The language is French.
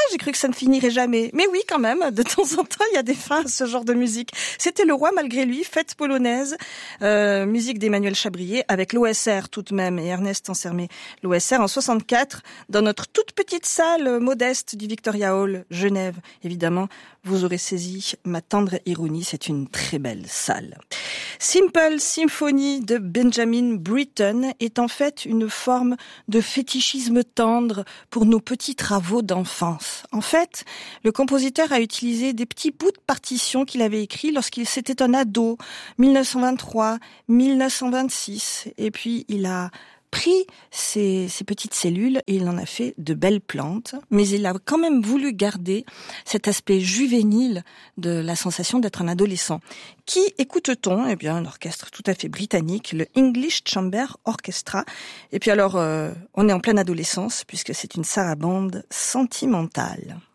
j'ai cru que ça ne finirait jamais. Mais oui, quand même, de temps en temps, il y a des fins à ce genre de musique. C'était Le Roi malgré lui, fête polonaise, musique d'Emmanuel Chabrier, avec l'OSR tout de même, et Ernest Ansermet. L'OSR en 64, dans notre toute petite salle modeste du Victoria Hall, Genève. Évidemment, vous aurez saisi ma tendre ironie, c'est une très belle salle. Simple Symphony de Benjamin Britten est en fait une forme de fétichisme tendre pour nos petits travaux d'enfance. En fait, le compositeur a utilisé des petits bouts de partitions qu'il avait écrits lorsqu'il s'était un ado, 1923, 1926, et puis il a pris ces petites cellules et il en a fait de belles plantes, mais il a quand même voulu garder cet aspect juvénile de la sensation d'être un adolescent. Qui écoute-t-on ? Eh bien, un orchestre tout à fait britannique, le English Chamber Orchestra. Et puis alors, on est en pleine adolescence puisque c'est une sarabande sentimentale.